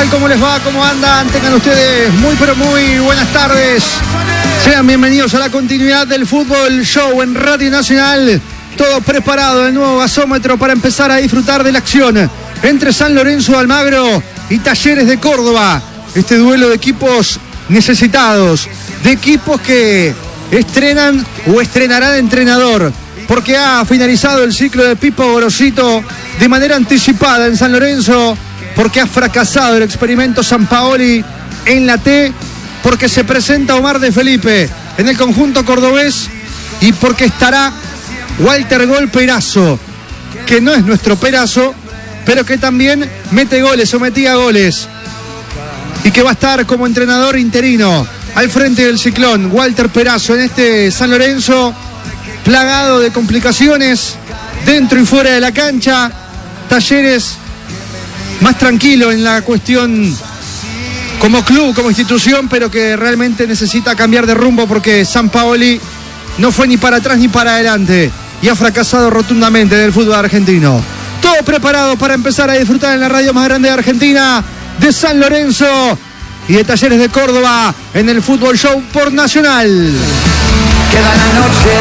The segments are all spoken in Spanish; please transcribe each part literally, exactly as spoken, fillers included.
tal? ¿Cómo les va? ¿Cómo andan? Tengan ustedes muy pero muy buenas tardes. Sean bienvenidos a la continuidad del Fútbol Show en Radio Nacional. Todo preparado, el nuevo gasómetro para empezar a disfrutar de la acción entre San Lorenzo de Almagro y Talleres de Córdoba. Este duelo de equipos necesitados, de equipos que estrenan o estrenarán entrenador, porque ha finalizado el ciclo de Pipo Gorosito de manera anticipada en San Lorenzo, porque ha fracasado el experimento Sampaoli en la T, porque se presenta Omar de Felipe en el conjunto cordobés y porque estará Walter Gol Perazo, que no es nuestro Perazo, pero que también mete goles o metía goles y que va a estar como entrenador interino al frente del Ciclón. Walter Perazo en este San Lorenzo plagado de complicaciones dentro y fuera de la cancha. Talleres más tranquilo en la cuestión como club, como institución, pero que realmente necesita cambiar de rumbo porque Sampaoli no fue ni para atrás ni para adelante y ha fracasado rotundamente en el fútbol argentino. Todo preparado para empezar a disfrutar en la radio más grande de Argentina, de San Lorenzo y de Talleres de Córdoba en el Fútbol Show por Nacional. Queda la noche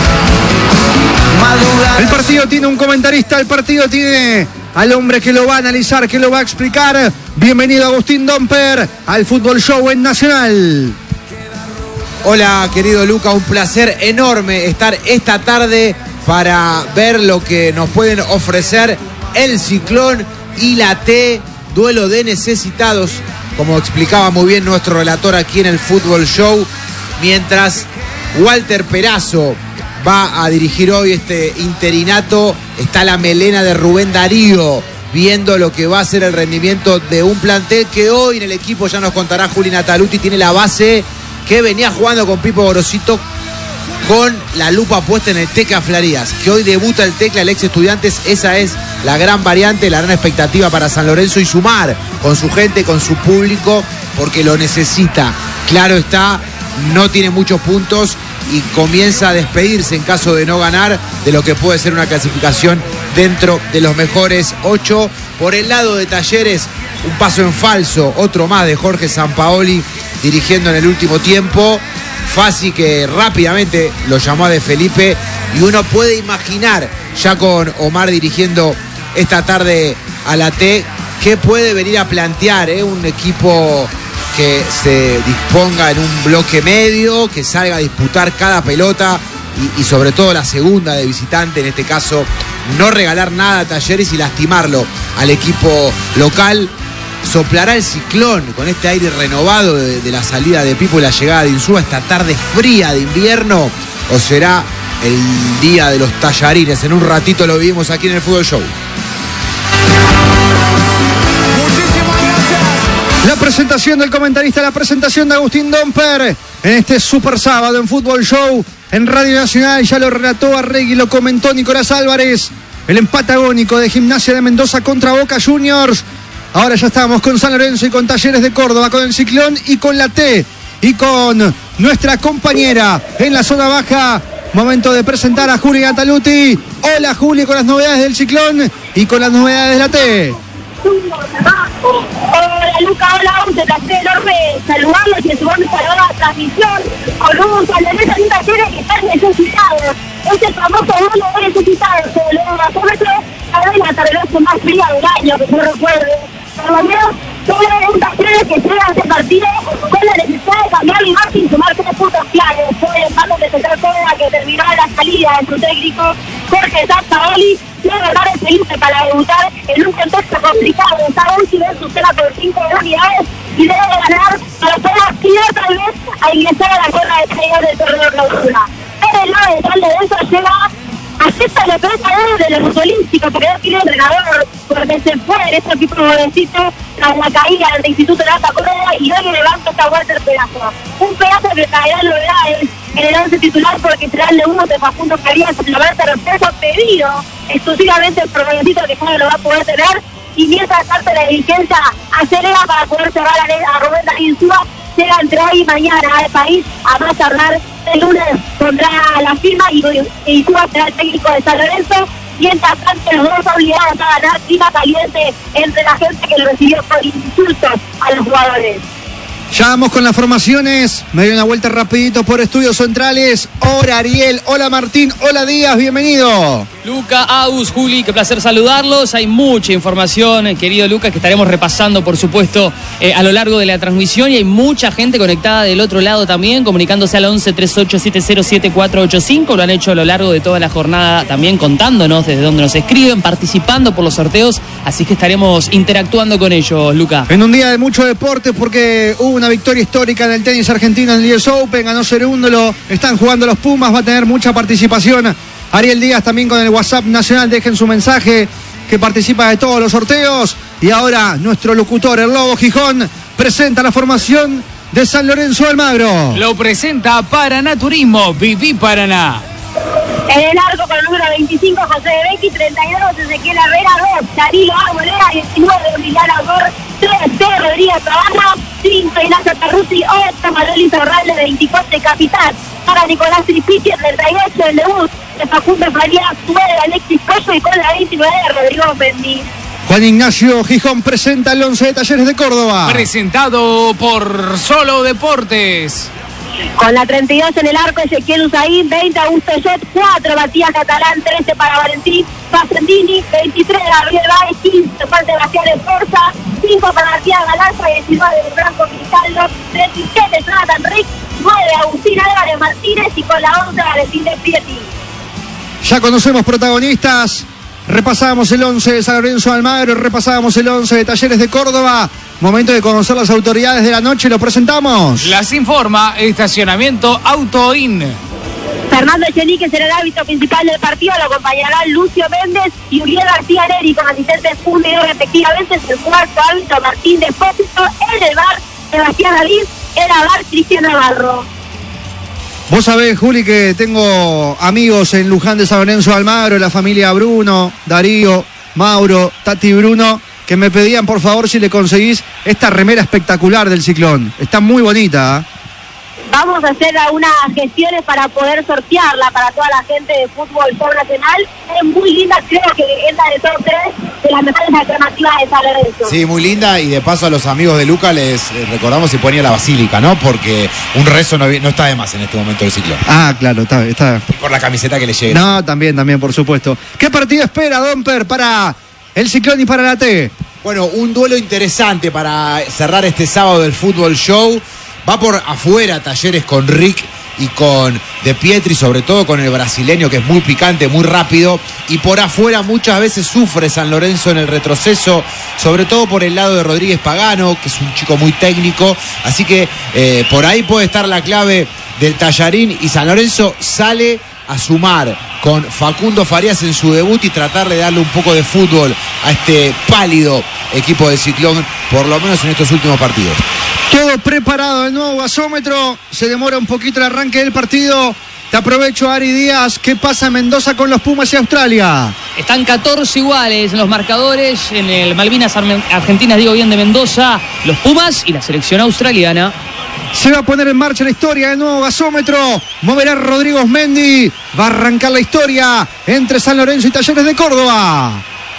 madrugada. El partido tiene un comentarista, el partido tiene al hombre que lo va a analizar, que lo va a explicar. Bienvenido Agustín Domper al Fútbol Show en Nacional. Hola querido Luca, un placer enorme estar esta tarde para ver lo que nos pueden ofrecer el Ciclón y la T, duelo de necesitados, como explicaba muy bien nuestro relator aquí en el Fútbol Show, mientras Walter Perazo va a dirigir hoy este interinato. Está la melena de Rubén Darío, viendo lo que va a ser el rendimiento de un plantel que hoy en el equipo, ya nos contará Juli Nataluti, tiene la base que venía jugando con Pipo Gorosito, con la lupa puesta en el Tecla Flarías, que hoy debuta el Tecla, el ex Estudiantes. Esa es la gran variante, la gran expectativa para San Lorenzo y sumar con su gente, con su público, porque lo necesita. Claro está, no tiene muchos puntos y comienza a despedirse en caso de no ganar de lo que puede ser una clasificación dentro de los mejores ocho. Por el lado de Talleres, un paso en falso, otro más de Jorge Sampaoli dirigiendo en el último tiempo. Fassi, que rápidamente lo llamó a De Felipe, y uno puede imaginar, ya con Omar dirigiendo esta tarde a la T, qué puede venir a plantear, ¿eh? Un equipo que se disponga en un bloque medio, que salga a disputar cada pelota y, y sobre todo la segunda de visitante, en este caso no regalar nada a Talleres y lastimarlo al equipo local. Soplará el Ciclón con este aire renovado de, de la salida de Pipo y la llegada de Insúa esta tarde fría de invierno, o será el día de los tallarines. En un ratito lo vivimos aquí en el Fútbol Show. La presentación del comentarista, la presentación de Agustín Domper en este super sábado en Fútbol Show en Radio Nacional. Ya lo relató Arregui, lo comentó Nicolás Álvarez. El empate agónico de Gimnasia de Mendoza contra Boca Juniors. Ahora ya estamos con San Lorenzo y con Talleres de Córdoba, con el Ciclón y con la T y con nuestra compañera en la zona baja. Momento de presentar a Juli Nataluti. Hola Juli, con las novedades del Ciclón y con las novedades de la T. Hola Luca, hola, un placer enorme saludarlos y sumarme a la transmisión con un San Lorenzo y un Talleres que están necesitados. Es el famoso duelo de necesitados, el gasómetro, cada vez la tarde más fría del año, que yo recuerde. Por lo menos, solo un Talleres que llega a este partido con la necesidad de cambiar la imagen y sumar tres puntos claros. Fue el mando de Central Córdoba que terminaba la salida de su técnico Jorge Sampaoli. Debe ganar el Felipe para debutar en un contexto complicado. Está último en su cena por cinco unidades y debe ganar para poder aspirar tal vez a ingresar a la cola de estrellas del torneo de clausura. Pero el lado de San Lorenzo llega, acepta la pelota de lo futbolístico porque no tiene entrenador, porque se fue en este equipo jovencito tras la caída del Instituto de Alta Córdoba y hoy levanta esta Walter Perazo. Un pedazo que traerá novedades en el once titular porque será el de uno de Facundo Carías, el Walter Perazo pedido exclusivamente por jovencito que no lo va a poder tener, y mientras tanto la dirigencia acelera para poder cerrar a, a Rubén Darío Insúa. Llega entre hoy y mañana al país a más tardar el lunes pondrá la firma y Insúa será el técnico de San Lorenzo. Mientras tanto, los dos obligados a ganar, clima caliente entre la gente que lo recibió por insultos a los jugadores. Ya vamos con las formaciones. Me doy una vuelta rapidito por Estudios Centrales. Hola Ariel, hola Martín, hola Díaz, bienvenido. Luca, Agus, Juli, qué placer saludarlos. Hay mucha información, querido Luca, que estaremos repasando, por supuesto, eh, a lo largo de la transmisión. Y hay mucha gente conectada del otro lado también, comunicándose al once treinta y ocho setenta siete cuatro ocho cinco. Lo han hecho a lo largo de toda la jornada, también contándonos desde dónde nos escriben, participando por los sorteos. Así que estaremos interactuando con ellos, Luca. En un día de mucho deporte, porque hubo una victoria histórica en el tenis argentino en el U S Open, ganó Cerúndolo, están jugando los Pumas, va a tener mucha participación. Ariel Díaz también con el WhatsApp nacional, dejen su mensaje, que participa de todos los sorteos. Y ahora nuestro locutor, el Lobo Gijón, presenta la formación de San Lorenzo de Almagro. Lo presenta Paraná Turismo, Viví Paraná. En el arco con el número veinticinco, José de Becchi, treinta y dos, Ezequiel Herrera, dos, Danilo Arboleda, diecinueve, Emiliano Amor, tres, de Rodríguez Pavano, cinco, Ignacio Perruzzi, ocho, Manuel Izorralde, veinticuatro, capitán, para Nicolás Tripichi, treinta y ocho, el debut de Facundo Farías, nueve, Alexis Coyo, y con la veintinueve, Rodrigo Mendy. Juan Ignacio Gijón presenta el once de Talleres de Córdoba. Presentado por Solo Deportes. Con la treinta y dos en el arco, Ezequiel Usaín, veinte, Augusto Jot, cuatro, Matías Catalán, trece para Valentín Facendini, veintitrés, Gabriel Báez, quince, Falta García de Forza, cinco para Matías Galanza, diecinueve, Franco Cristaldo, treinta y siete, Jonathan Rick, nueve, Agustín Álvarez Martínez, y con la once, Valentín de Pieti. Ya conocemos protagonistas. Repasábamos el once de San Lorenzo de Almagro, repasábamos el once de Talleres de Córdoba. Momento de conocer las autoridades de la noche, lo presentamos. Las informa Estacionamiento Autoin. Fernando Echenique será el árbitro principal del partido, lo acompañarán Lucio Méndez y Uriel García Neri, con asistentes uno y dos respectivamente. Es el cuarto árbitro, Martín Despósito. En el bar, Sebastián David. En la bar, Cristian Navarro. Vos sabés, Juli, que tengo amigos en Luján de San Lorenzo de Almagro, la familia Bruno, Darío, Mauro, Tati Bruno, que me pedían por favor si le conseguís esta remera espectacular del Ciclón. Está muy bonita, ¿eh? Vamos a hacer algunas gestiones para poder sortearla para toda la gente de fútbol por nacional. Es muy linda, creo que entra de top tres de las mejores alternativas de San Lorenzo. Sí, muy linda, y de paso a los amigos de Luca les eh, recordamos si ponía la basílica, ¿no? Porque un rezo no, no está de más en este momento del Ciclón. Ah, claro, está, está. Por la camiseta que le llegue. No, también, también, por supuesto. ¿Qué partido espera, Domper, para el Ciclón y para la T? Bueno, un duelo interesante para cerrar este sábado del Fútbol Show. Va por afuera Talleres con Rick y con De Pietri, sobre todo con el brasileño, que es muy picante, muy rápido. Y por afuera muchas veces sufre San Lorenzo en el retroceso, sobre todo por el lado de Rodríguez Pagano, que es un chico muy técnico. Así que eh, por ahí puede estar la clave del Tallarín, y San Lorenzo sale a sumar con Facundo Farías en su debut y tratar de darle un poco de fútbol a este pálido equipo de Ciclón, por lo menos en estos últimos partidos. Todo preparado, el nuevo gasómetro. Se demora un poquito el arranque del partido. Te aprovecho, Ari Díaz. ¿Qué pasa en Mendoza con los Pumas y Australia? Están catorce iguales en los marcadores. En el Malvinas Argentinas, digo bien, de Mendoza, los Pumas y la selección australiana. Se va a poner en marcha la historia del nuevo gasómetro. Moverá Rodrigo Mendy. Va a arrancar la historia entre San Lorenzo y Talleres de Córdoba.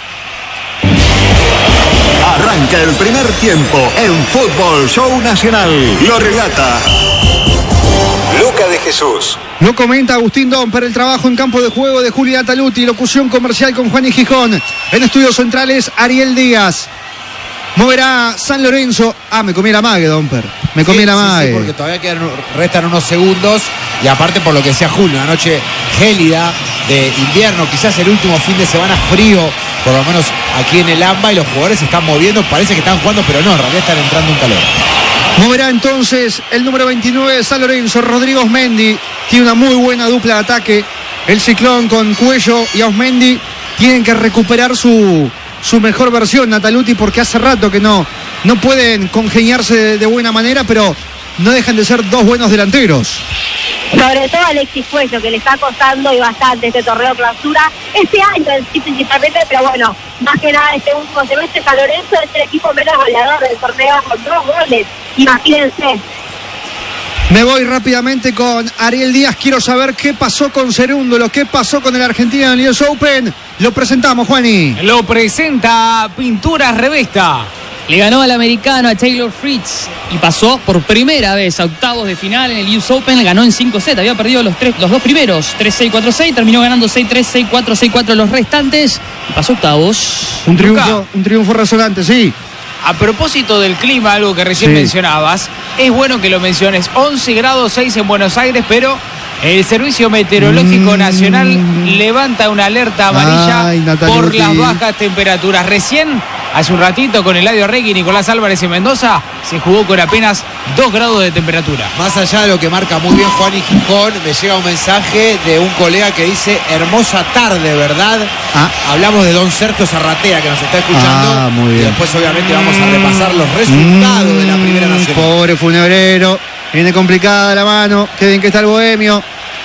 Arranca el primer tiempo en Fútbol Show Nacional. Lo relata Luca de Jesús. Lo comenta Agustín Domper. El trabajo en campo de juego de Julián Taluti. Locución comercial con Juan y Gijón. En estudios centrales, Ariel Díaz. Moverá San Lorenzo. Ah, me comí la mague, Domper. Me comí sí, la mague. Sí, sí, porque todavía quedan, restan unos segundos. Y aparte, por lo que decía Julio, una noche gélida de invierno, quizás el último fin de semana frío, por lo menos aquí en el AMBA, y los jugadores se están moviendo. Parece que están jugando, pero no, en realidad están entrando en calor. Moverá entonces el número veintinueve de San Lorenzo, Rodrigo Mendy. Tiene una muy buena dupla de ataque. El Ciclón con Cuello y Osmendi tienen que recuperar su, su mejor versión, Nataluti, porque hace rato que no, no pueden congeniarse de, de buena manera, pero no dejan de ser dos buenos delanteros. Sobre todo Alexis Cuello, que le está costando y bastante este torneo clausura. Este año sí, principalmente, pero bueno, más que nada este último semestre San Lorenzo es el equipo menos goleador del torneo con dos goles. Imagínense. Me voy rápidamente con Ariel Díaz. Quiero saber qué pasó con Cerúndolo, qué pasó con el argentino en el U S Open. Lo presentamos, Juani. Lo presenta Pinturas Revesta. Le ganó al americano, a Taylor Fritz, y pasó por primera vez a octavos de final en el U S Open. Ganó en cinco sets, había perdido los, tres, los dos primeros, tres seis, cuatro seis, terminó ganando seis tres, seis cuatro, seis cuatro los restantes y pasó a octavos. Un triunfo, Luca. un triunfo resonante, sí. A propósito del clima, algo que recién Sí. mencionabas, es bueno que lo menciones. once grados seis en Buenos Aires, pero el Servicio Meteorológico Mm. Nacional levanta una alerta amarilla Ay, Nataluti. por las bajas temperaturas. Recién, hace un ratito, con Eladio Regui, Nicolás Álvarez y Mendoza, se jugó con apenas dos grados de temperatura. Más allá de lo que marca muy bien Juan y Gijón, me llega un mensaje de un colega que dice: hermosa tarde, ¿verdad? Ah. Hablamos de don Sergio Zarratea, que nos está escuchando. Ah, muy bien. Y después obviamente vamos a repasar los resultados Mm, de la Primera Nacional. Pobre Funebrero. Viene complicada la mano. Qué bien que está el bohemio.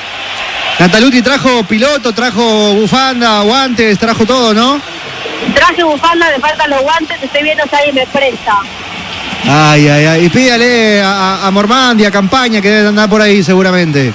Nataluti trajo piloto, trajo bufanda, guantes, trajo todo, ¿no? Traje bufanda, me faltan los guantes, estoy viendo si alguien me presta. Ay, ay, ay. Y pídale a, a Mormandia, a Campaña, que deben andar por ahí seguramente.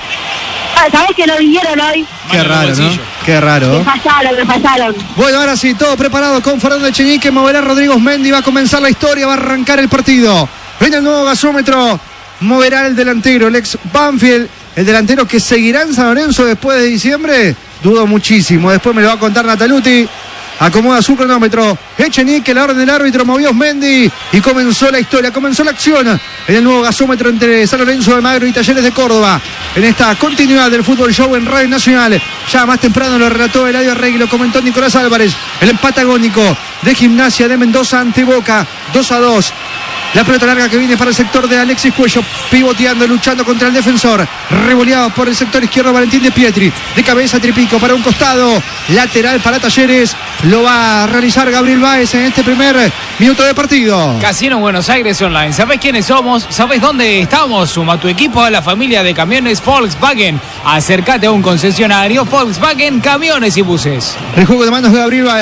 Ah, ¿sabés que no vinieron hoy? Qué Mano en el raro, ¿no? bolsillo. Qué raro. Me fallaron, me fallaron. Bueno, ahora sí, todo preparado con Fernando Echenique, moverá Rodrigo Mendy, va a comenzar la historia, va a arrancar el partido. Viene el nuevo gasómetro, moverá el delantero, el ex Banfield, el delantero que seguirá en San Lorenzo después de diciembre, dudo muchísimo, después me lo va a contar Nataluti. Acomoda su cronómetro. Echenique, la orden del árbitro, movió Mendy y comenzó la historia, comenzó la acción en el nuevo gasómetro entre San Lorenzo de Almagro y Talleres de Córdoba. En esta continuidad del Fútbol Show en Radio Nacional. Ya más temprano lo relató Eladio Arregui, lo comentó Nicolás Álvarez. El empate agónico de Gimnasia de Mendoza ante Boca, dos a dos. La pelota larga que viene para el sector de Alexis Cuello, pivoteando, luchando contra el defensor. Revoleado por el sector izquierdo Valentín de Pietri. De cabeza Tripico para un costado. Lateral para Talleres. Lo va a realizar Gabriel Báez en este primer minuto de partido. Casino Buenos Aires Online. ¿Sabés quiénes somos? ¿Sabés dónde estamos? Suma a tu equipo a la familia de camiones Volkswagen. Acércate a un concesionario Volkswagen Camiones y Buses. El juego de manos de Gabriel Báez.